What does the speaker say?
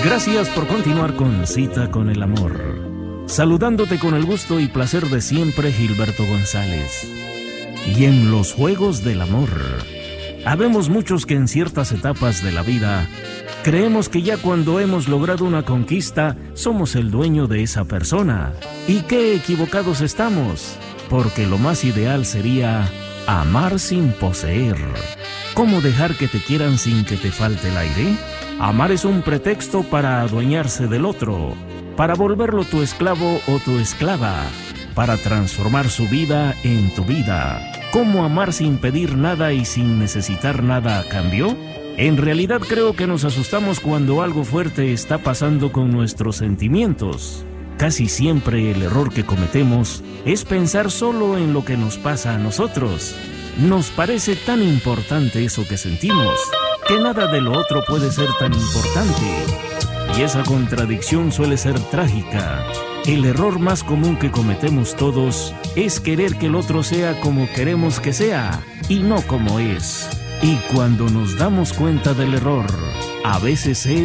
Gracias por continuar con Cita con el Amor. Saludándote con el gusto y placer de siempre, Gilberto González. Y en los juegos del amor, habemos muchos que en ciertas etapas de la vida creemos que ya cuando hemos logrado una conquista somos el dueño de esa persona. Y qué equivocados estamos, porque lo más ideal sería amar sin poseer. ¿Cómo dejar que te quieran sin que te falte el aire? Amar es un pretexto para adueñarse del otro, para volverlo tu esclavo o tu esclava, para transformar su vida en tu vida. ¿Cómo amar sin pedir nada y sin necesitar nada a cambio? En realidad creo que nos asustamos cuando algo fuerte está pasando con nuestros sentimientos. Casi siempre el error que cometemos es pensar solo en lo que nos pasa a nosotros. Nos parece tan importante eso que sentimos, que nada de lo otro puede ser tan importante. Y esa contradicción suele ser trágica. El error más común que cometemos todos es querer que el otro sea como queremos que sea y no como es. Y cuando nos damos cuenta del error, a veces es